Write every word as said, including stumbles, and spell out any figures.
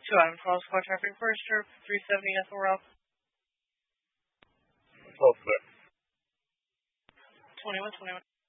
Two items, call squad traffic register, three seventy Ethel Route. Suspect. twenty-one twenty-one.